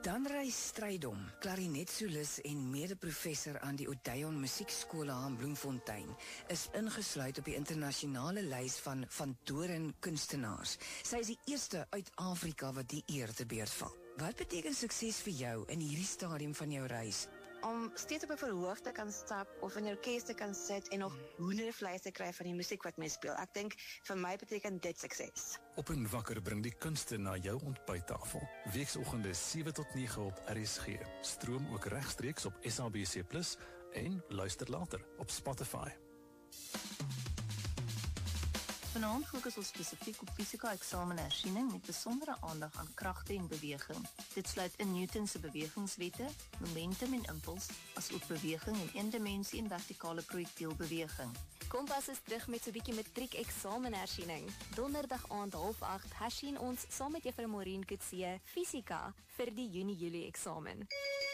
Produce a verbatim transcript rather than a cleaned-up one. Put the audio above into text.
Danrey Strydom, klarinetsolis en mede-professor aan die Odeon Musiekskole aan Bloemfontein, is ingesluit op die internasionale lys van Van Doren kunstenaars. Sy is die eerste uit Afrika wat die eer te beurt val. Wat beteken sukses vir jou in hierdie stadium van jou reis? Om steeds op 'n verhoog te kan stap of in 'n orkes te kan sit en nog hoendervleis te kry van die musiek wat mens speel. Ek dink vir my beteken dit sukses. Op en Wakker bring die kunste na jou ontbyttafel. Weekoggende sewe tot nege op R S G. Stroom ook regstreeks op S A B C plus en luister later op Spotify. Vanaand fokus ons spesifiek op fisika-eksamenhersiening met besondere aandag aan kragte en beweging. Dit sluit in Newton se bewegingswette, momentum en impuls, asook beweging in eendimensie en vertikale projektielbeweging. Kompas is terug met so 'n bietjie matriek-eksamenhersiening. Donderdag aand half agt hersien ons saam met Juffrou Maureen Kutse fisika vir die Junie-Julie eksamen.